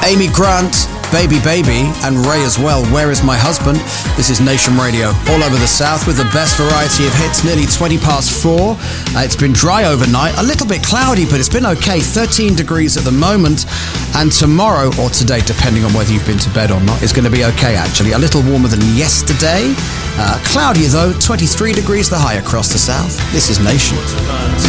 Amy Grant, Baby Baby, and Ray as well, Where Is My Husband? This is Nation Radio, all over the South with the best variety of hits, nearly 20 past 4. It's been dry overnight, a little bit cloudy, but it's been okay, 13 degrees at the moment. And tomorrow, or today, depending on whether you've been to bed or not, is going to be okay actually. A little warmer than yesterday. Cloudier though, 23 degrees the high across the South. This is Nation.